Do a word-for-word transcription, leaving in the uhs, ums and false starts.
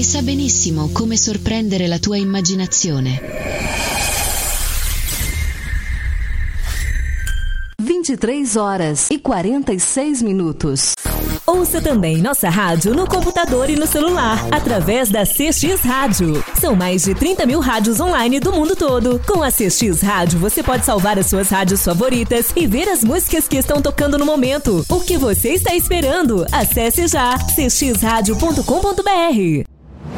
sa benissimo come sorprendere la tua immaginazione. vinte e três horas e quarenta e seis minutos. Ouça também nossa rádio no computador e no celular, através da C X Rádio. São mais de trinta mil rádios online do mundo todo. Com a C X Rádio, você pode salvar as suas rádios favoritas e ver as músicas que estão tocando no momento. O que você está esperando? Acesse já c x rádio ponto com ponto b r.